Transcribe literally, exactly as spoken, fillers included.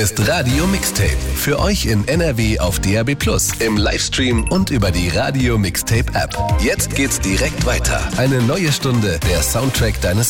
ist Radio Mixtape. Für euch in N R W auf D A B plus, im Livestream und über die Radio Mixtape App. Jetzt geht's direkt weiter. Eine neue Stunde, der Soundtrack deines